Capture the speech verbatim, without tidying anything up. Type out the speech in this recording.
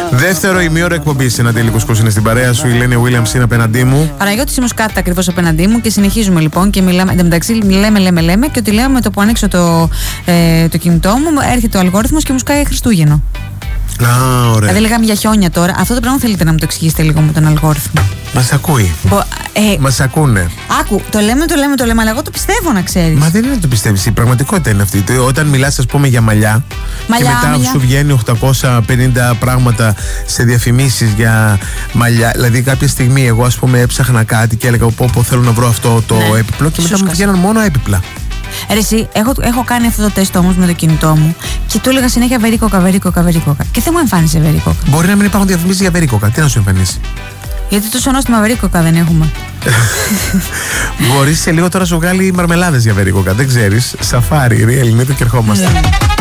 Δεύτερο ημίωρο εκπομπή. Ένα τελικό κurs είναι στην παρέα σου. Η Λένια Williams είναι απέναντί μου. Παναγιώτης Μουσκάτα ακριβώς απέναντί μου και συνεχίζουμε λοιπόν και μιλάμε. Εν τω μεταξύ, λέμε, λέμε, λέμε και ότι λέω με το που ανοίξω το, ε, το κινητό μου, έρχεται ο αλγόριθμος και μου σκάει Χριστούγεννο. Α, ωραία. Δηλαδή, λέγαμε για χιόνια τώρα. Αυτό το πράγμα θέλετε να μου το εξηγήσετε λίγο με τον αλγόριθμο. Μας ακούει. Μπο, ε, Μας ακούνε. Άκου, το λέμε, το λέμε, το λέμε, αλλά εγώ το πιστεύω να ξέρεις. Μα δεν είναι να το πιστεύεις. Η πραγματικότητα είναι αυτή. Όταν μιλάς, ας πούμε, για μαλλιά, μαλλιά και μετά μαλλιά. σου βγαίνει οκτακόσια πενήντα πράγματα σε διαφημίσεις για μαλλιά. Δηλαδή, κάποια στιγμή, εγώ, ας πούμε, έψαχνα κάτι και έλεγα: Πω, πω θέλω να βρω αυτό το ναι. έπιπλο, και μετά μου βγαίναν μόνο έπιπλα. Ρε εσύ, έχω, έχω κάνει αυτό το τεστ όμως με το κινητό μου και του έλεγα συνέχεια βερίκοκα, βερίκοκα, βερίκοκα. Και δεν μου εμφάνισε βερίκοκα. Μπορεί να μην υπάρχουν διαφημίσεις για βερίκοκα. Τι να σου εμφανίσει? Γιατί τόσο νόστιμα βερίκοκα δεν έχουμε. Μπορεί σε λίγο τώρα σου βγάλει μαρμελάδες για βερίκοκα. Δεν ξέρεις. Σαφάρι, real, είναι το και ερχόμαστε.